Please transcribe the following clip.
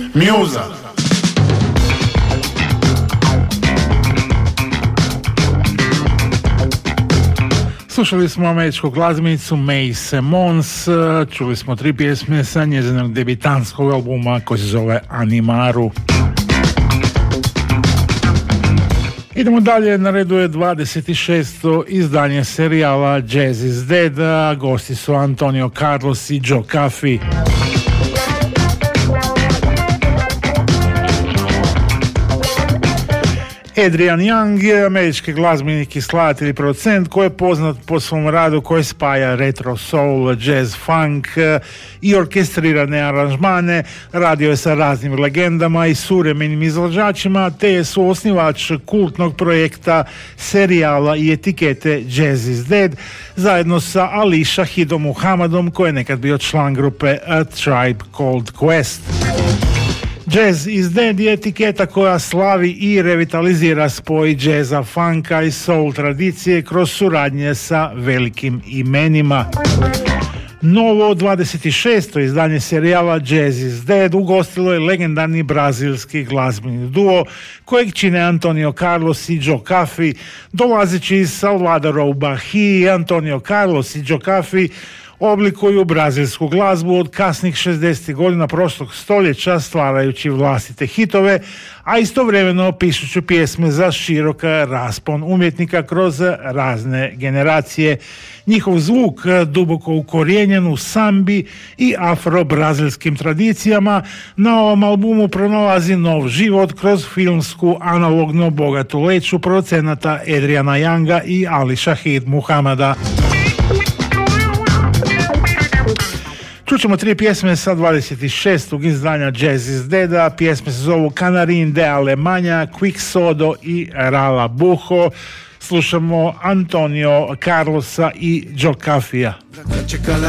Mjuza. Slušali smo američku glazbenicu Mae Simons, čuli smo 3 pjesme sa njezinog debitanskog albuma koji se zove Animaru. Idemo dalje, na redu je 26. izdanje serijala Jazz is Dead, a gosti su Antonio Carlos i Joe Coffey. Adrian Young je američki glazbenik i skladatelj i producent koji je poznat po svom radu koji spaja retro soul, jazz, funk i orkestrirane aranžmane. Radio je sa raznim legendama i suvremenim izvođačima, te je suosnivač kultnog projekta, serijala i etikete Jazz is Dead zajedno sa Ali Shahidom Muhammadom koji je nekad bio član grupe A Tribe Called Quest. Jazz is Dead je etiketa koja slavi i revitalizira spoj džeza, funka i soul tradicije kroz suradnje sa velikim imenima. Novo 26. izdanje serijala Jazz is Dead ugostilo je legendarni brazilski glazbeni duo kojeg čine Antonio Carlos i Joe Coffey. Dolazeći iz Salvadora u Bahiji, Antonio Carlos i Joe Coffey oblikuju brazilsku glazbu od kasnih 60. godina prošlog stoljeća, stvarajući vlastite hitove, a istovremeno pišući pjesme za širok raspon umjetnika kroz razne generacije. Njihov zvuk, duboko ukorijenjen u sambi i afro-brazilskim tradicijama, na ovom albumu pronalazi nov život kroz filmsku analogno bogatu leću producenata Adriana Younga i Ali Shahid Muhammada. Čućemo 3 pjesme sa 26. izdanja Jazz is Dead. Pjesme se zovu Canarin de Alemanja, Quixodo i Rala Buho. Slušamo Antonio Carlosa i Joe Coffeya.